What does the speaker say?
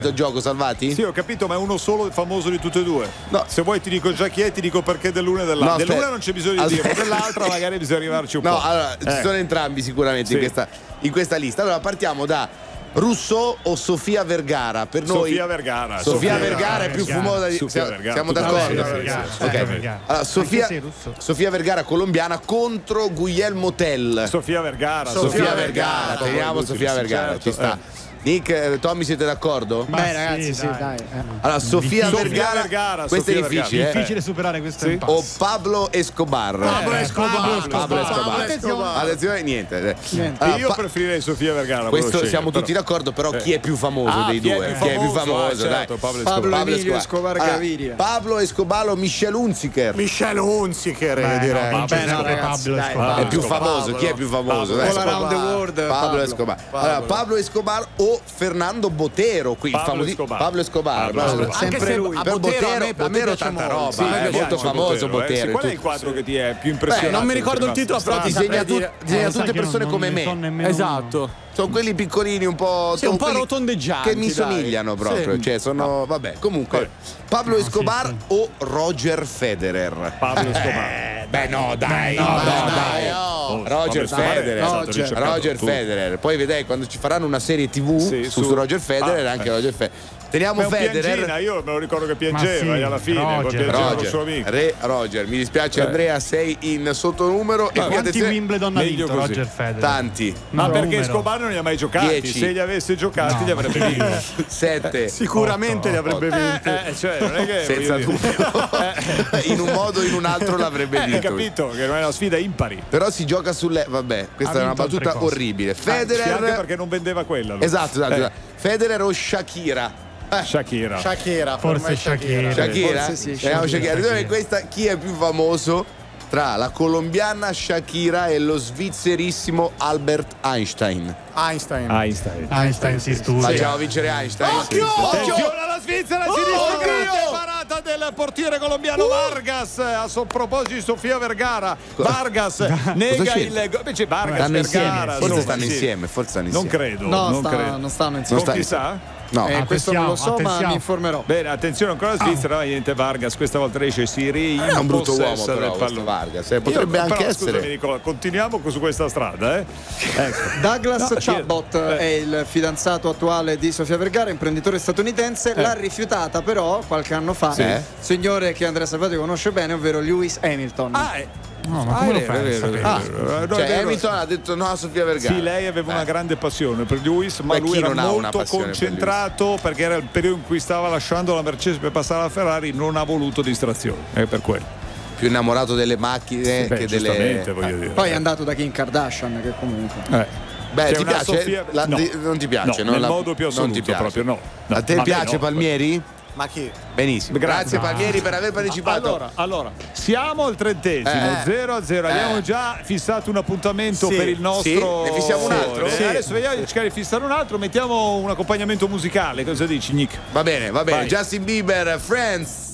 il gioco, Salvati? Sì, ho capito, ma è uno solo famoso di tutte e due. No. Se vuoi ti dico già chi è, ti dico perché dell'una e dell'altra. No, dell'una non c'è bisogno di dirlo, dell'altra magari bisogna arrivarci un po'. No, allora, ci sono entrambi sicuramente in questa lista. Allora partiamo da Rousseau o Sofia Vergara? Per noi Sofia Vergara. Sofia Vergara è più fumosa di siamo d'accordo? Allora, Sofia Vergara colombiana contro Guglielmo Tell. Sofia Vergara. Teniamo Sofia Vergara, ci sta. Nick, Tommy, siete d'accordo? Beh, ragazzi, sì, dai. Allora, Sofia Vergara, questo è difficile. Difficile superare questo impasse. O Pablo Escobar. Pablo Escobar. Attenzione, niente. Io preferirei Sofia Vergara. Questo siamo tutti d'accordo, però chi è più famoso dei due? Chi è più famoso? Certo, Pablo Emilio Escobar Gaviria. Pablo Escobar o Michel Hunziker? Michel Hunziker, direi. È più famoso, chi è più famoso? All around the world. Pablo Escobar. Allora, Pablo Escobar o Fernando Botero, qui Pablo Escobar. Sempre lui. Per Botero tanta roba, è molto famoso Botero. Qual è il quadro che ti è più impressionante? Non mi ricordo il titolo, però disegna tutte persone come me. Esatto. Sono quelli piccolini un po'. Sì, un po' rotondeggianti. Che mi somigliano proprio. Cioè, sono. Vabbè, comunque. Pablo Escobar o Roger Federer? Pablo Escobar. Beh, no, dai. Roger Federer. Poi vedrai quando ci faranno una serie TV su Roger Federer, anche Roger Federer. Teniamo Federer. Io me lo ricordo che piangeva alla fine. Roger, mi dispiace, Andrea, sei in sottonumero. Quanti Wimbledon ha vinto Roger Federer? Tanti. Ma perché Escobar non li ha mai giocati? 10. Se li avesse giocati li avrebbe vinti. 7. Sicuramente li avrebbe vinti. Cioè, non è che senza dubbio. In un modo o in un altro l'avrebbe vinto. Hai capito che non è una sfida impari. Però si gioca sulle. Vabbè, questa è una battuta orribile. Federer. Anche perché non vendeva quella. Esatto. Federer o Shakira? Shakira. Forse Shakira. Forse sì, Shakira. Questa chi è più famoso tra la colombiana Shakira e lo svizzerissimo Albert Einstein? Einstein si studia. Facciamo vincere Einstein. Occhio alla Svizzera, sinistra, parata del portiere colombiano Vargas. A proposito di Sofia Vergara, Vargas nega il gol. Invece Vargas Vergara forse stanno insieme. Non credo. Non stanno insieme. Non chissà? No, questo non lo so, ma mi informerò. Bene, attenzione ancora la Svizzera, niente Vargas, questa volta riesce, si è un brutto uomo però questo Vargas, potrebbe anche essere. Scusami Nicola, continuiamo su questa strada, Ecco. Douglas Chabot è il fidanzato attuale di Sofia Vergara, imprenditore statunitense, l'ha rifiutata però qualche anno fa, signore che Andrea Salvati conosce bene, ovvero Lewis Hamilton. No, ma come lo fai? Hamilton ha detto no a Sofia Vergara. Sì, lei aveva una grande passione per Lewis, ma lui era molto concentrato perché era il periodo in cui stava lasciando la Mercedes per passare alla Ferrari, non ha voluto distrazioni, è per quello. Più innamorato delle macchine che delle. Voglio dire. Poi è andato da Kim Kardashian, che comunque. Beh, ti piace? Non ti piace? No, nel modo più assoluto, proprio no. A te piace Palmieri? Ma chi? Benissimo, grazie Palmieri per aver partecipato. Allora, siamo al 30°, 0-0. Abbiamo già fissato un appuntamento per il nostro. Ne fissiamo un altro? Adesso vediamo di cercare di fissare un altro. Mettiamo un accompagnamento musicale. Cosa dici, Nick? Va bene. Justin Bieber, Friends.